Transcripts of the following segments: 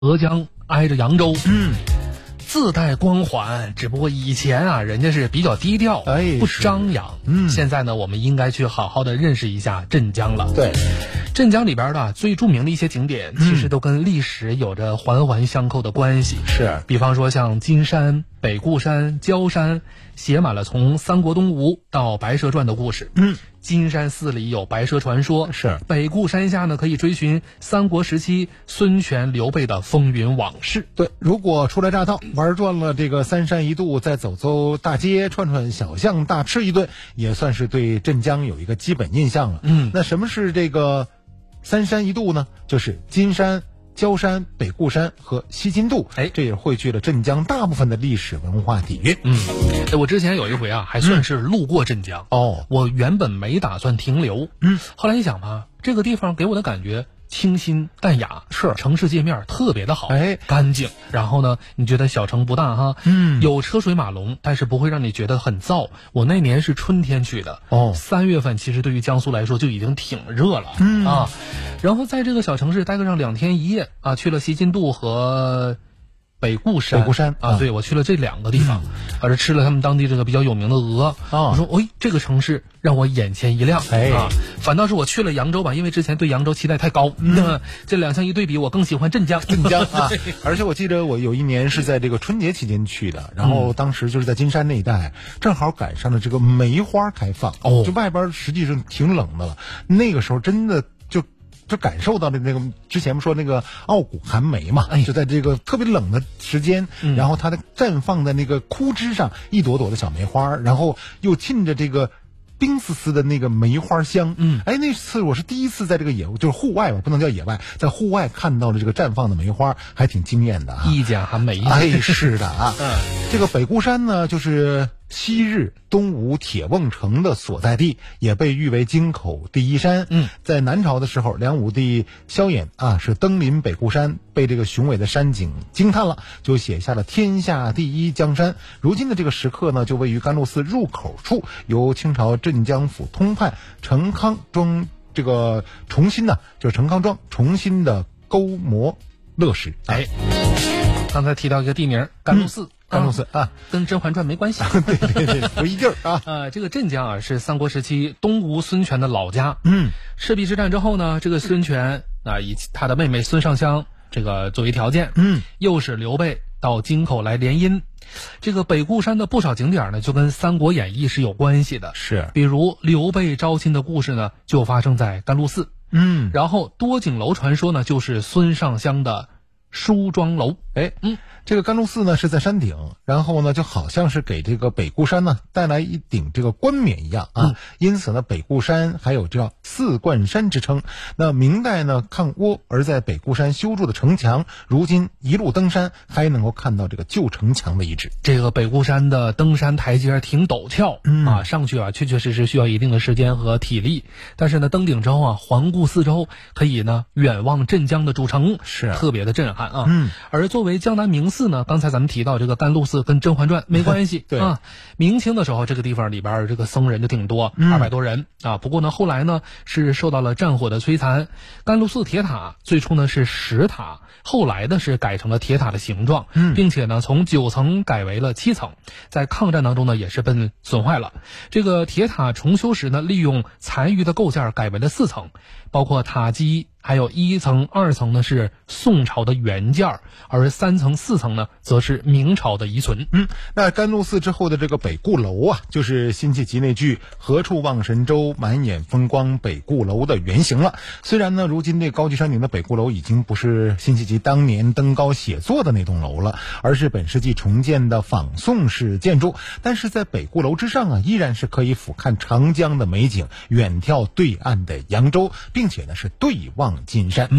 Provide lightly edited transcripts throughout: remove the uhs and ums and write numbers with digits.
浙江挨着扬州，自带光环，只不过以前啊，人家是比较低调，不张扬。现在呢，我们应该去好好的认识一下镇江了。 对， 镇江里边的最著名的一些景点，其实都跟历史有着环环相扣的关系。 是， 比方说像金山、北固山、焦山，写满了从三国东吴到白蛇传的故事。金山寺里有白蛇传说， 是北固山下呢，可以追寻三国时期孙权、刘备的风云往事。 对，如果初来乍到，玩转了这个三山一渡，再走走大街，串串小巷，大吃一顿，也算是对镇江有一个基本印象了。那什么是这个三山一渡呢？就是金山、焦山、北固山和西津渡，这也汇聚了镇江大部分的历史文化底蕴。 我之前有一回啊，还算是路过镇江。我原本没打算停留。后来一想吧，这个地方给我的感觉清新淡雅， 是城市界面特别的好，干净。然后呢，你觉得小城不大哈，有车水马龙，但是不会让你觉得很燥。我那年是春天去的，3月份其实对于江苏来说就已经挺热了啊。然后在这个小城市待个上2天1夜啊，去了西津渡和北固山啊，对，我去了这2个地方，而且吃了他们当地这个比较有名的鹅。我说，这个城市让我眼前一亮啊！反倒是我去了扬州吧，因为之前对扬州期待太高，这2项一对比，我更喜欢镇江啊！而且我记得我有一年是在这个春节期间去的，然后当时就是在金山那一带，正好赶上了这个梅花开放，就外边实际上挺冷的了，那个时候真的就感受到了那个之前不说那个傲骨寒梅嘛，就在这个特别冷的时间，然后它的绽放在那个枯枝上，一朵朵的小梅花，然后又沁着这个冰丝丝的那个梅花香。那次我是第一次在这个就是户外吧，不能叫野外，在户外看到了这个绽放的梅花，还挺惊艳的啊！ 一剪寒梅。 是的啊。这个北固山呢，就是昔日东吴铁瓮城的所在地，也被誉为京口第一山。在南朝的时候，梁武帝萧衍啊是登临北固山，被这个雄伟的山景惊叹了，就写下了天下第一江山。如今的这个石刻呢，就位于甘露寺入口处，由清朝镇江府通判陈康庄这个重新呢，就是陈康庄重新的勾磨勒石。 刚才提到一个地名甘露寺。 甘露寺啊， 跟《甄嬛传》没关系。 对，不一地儿啊。 这个镇江啊，是三国时期东吴孙权的老家。赤壁之战之后呢，这个孙权以他的妹妹孙尚香这个作为条件，诱使刘备到京口来联姻。这个北固山的不少景点呢，就跟《三国演义》是有关系的。 是， 比如刘备招亲的故事呢，就发生在甘露寺。然后多景楼传说呢，就是孙尚香的梳妆楼。 这个甘露寺呢是在山顶，然后呢就好像是给这个北固山呢带来一顶这个冠冕一样啊，因此呢北固山还有叫四冠山之称。那明代呢抗倭而在北固山修筑的城墙，如今一路登山还能够看到这个旧城墙的遗址。 这个北固山的登山台阶挺陡峭上去啊确确实实需要一定的时间和体力，但是呢登顶之后啊，环顾四周，可以呢远望镇江的主城，是特别的震撼啊。而作为江南名寺呢，刚才咱们提到这个甘露寺跟《甄嬛传》没关系。 对明清的时候这个地方里边这个僧人就挺多，200多人啊。不过呢后来呢是受到了战火的摧残，甘露寺铁塔最初呢是石塔，后来呢是改成了铁塔的形状，并且呢从9层改为了7层，在抗战当中呢也是被损坏了。这个铁塔重修时呢，利用残余的构件改为了4层，包括塔基，还有1层、2层呢是宋朝的原件，而3层、4层呢则是明朝的遗存。 那甘露寺之后的这个北固楼啊，就是辛弃疾那句何处望神州，满眼风光北固楼的原型了。虽然呢如今这高踞山顶的北固楼已经不是辛弃疾当年登高写作的那栋楼了，而是本世纪重建的仿宋式建筑，但是在北固楼之上啊，依然是可以俯瞰长江的美景，远眺对岸的扬州，并且呢是对望金山。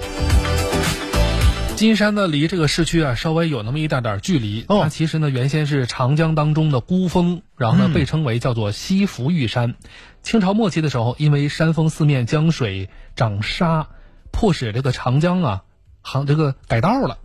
金山呢离这个市区啊稍微有那么一点点距离，它其实呢原先是长江当中的孤峰，然后呢被称为叫做西福玉山。清朝末期的时候，因为山峰四面江水涨沙，迫使这个长江啊这个改道了。